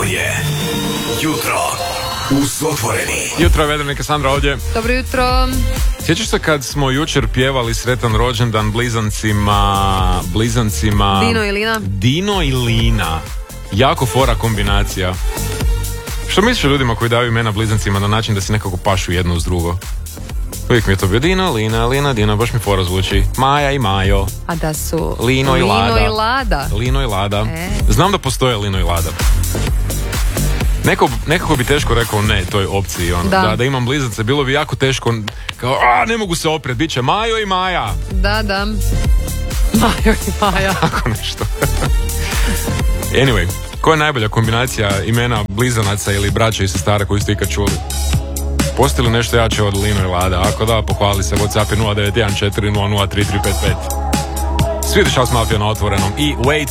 Ovo je Jutro uz Otvoreni. Jutro, Vedranik i Sandra ovdje. Dobro jutro. Sjećaš se kad smo jučer pjevali sretan rođendan blizancima Dino i Lina. Jako fora kombinacija. Što misliš o ljudima koji daju imena blizancima na način da si nekako pašu jedno uz drugo? Uvijek mi je to bio Dino, Lina, Dino, baš mi fora zvuči. Maja i Majo. A da su Lino i Lada. Lino i Lada. Znam da postoje Lino i Lada. Nekako bi teško rekao ne toj opciji, da imam blizance, bilo bi jako teško, kao, ne mogu se opret, bit će Majo i Maja. Da. Majo i Maja. Tako nešto. Anyway, koja je najbolja kombinacija imena blizanaca ili braća i sestara koju ste ikad čuli? Postoji li nešto jače od Lino i Lada? Ako da, pohvali se, WhatsApp je 091400033555. Swedish House Mafia na Otvorenom i Wait